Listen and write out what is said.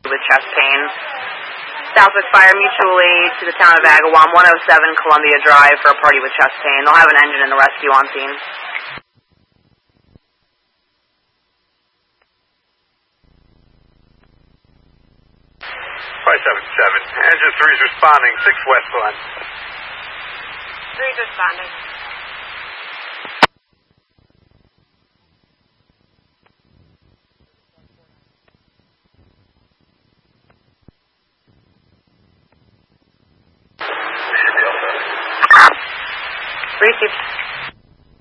with chest pain. Southwick Fire Mutual Aid to the town of Agawam, 107 Columbia Drive for a party with chest pain. They'll have an engine and the rescue on scene. 577. Engine 3's responding. 6 West Glen. 3's responding.